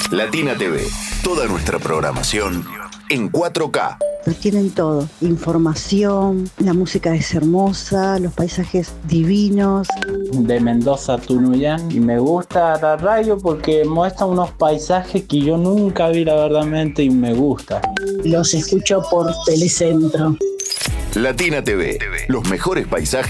Latina TV, toda nuestra programación en 4K. Lo tienen todo, información, la música es hermosa, los paisajes divinos. De Mendoza a Tunuyán, y me gusta la radio porque muestra unos paisajes que yo nunca vi verdaderamente y me gusta. Los escucho por Telecentro. Latina TV, los mejores paisajes